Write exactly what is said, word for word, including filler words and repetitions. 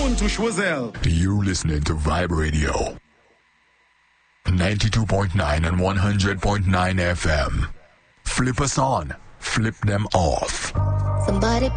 tune to Schwazel. You listening to Vibe Radio. ninety-two point nine and one hundred point nine F M. Flip us on. Flip them off. Somebody